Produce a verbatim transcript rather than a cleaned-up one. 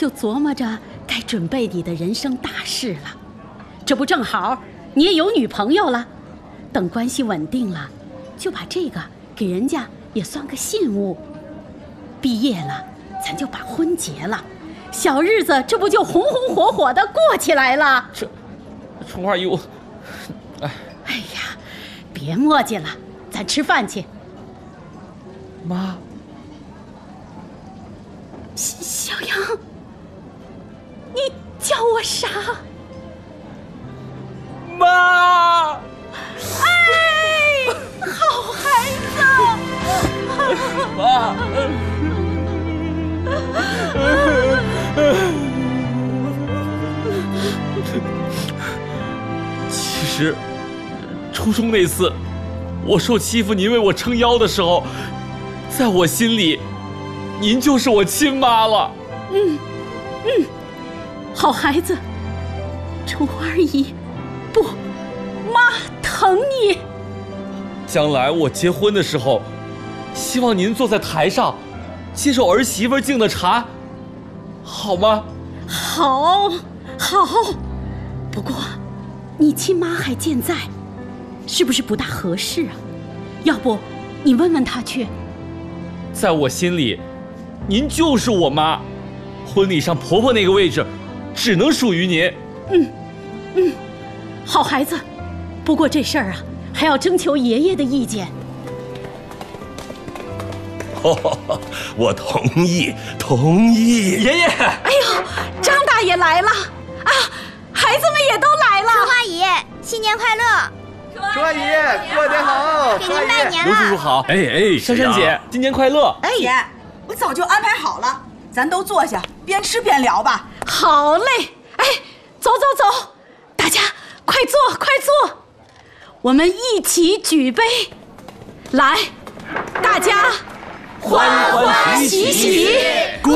就琢磨着该准备你的人生大事了。这不正好你也有女朋友了，等关系稳定了，就把这个给人家也算个信物。毕业了，咱就把婚结了，小日子这不就红红火火的过起来了？ 这，春花姨，我，哎， 哎呀，别磨叽了，咱吃饭去。 妈， 小杨，你叫我啥？ 妈！ 哎，好孩子！ 妈！其实，初中那次，我受欺负，您为我撑腰的时候，在我心里，您就是我亲妈了。 嗯嗯，好孩子，春花姨，不，妈疼你。 将来我结婚的时候，希望您坐在台上，接受儿媳妇敬的茶，好吗？ 好，好。不过，你亲妈还健在，是不是不大合适啊？要不，你问问她去。 在我心里，您就是我妈，婚礼上婆婆那个位置，只能属于您。 嗯，嗯，好孩子。不过这事儿啊，还要征求爷爷的意见。 哦，我同意，同意。 爷爷， 哎呦，张大爷来了啊！孩子们也都来了。 春花姨，新年快乐！ 春花姨，过年好！ 给您拜年刘叔叔了。 好， 哎哎， 珊珊姐，新年快乐！ 哎，姐，我早就安排好了，咱都坐下，边吃边聊吧。 好嘞，哎，走走走，大家快坐快坐，我们一起举杯，来，大家欢欢喜喜。